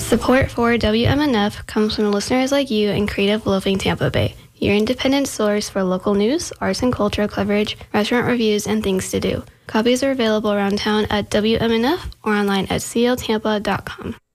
Support for WMNF comes from listeners like you and Creative Loafing Tampa Bay, your independent source for local news, arts and culture coverage, restaurant reviews, and things to do. Copies are available around town at WMNF or online at cltampa.com.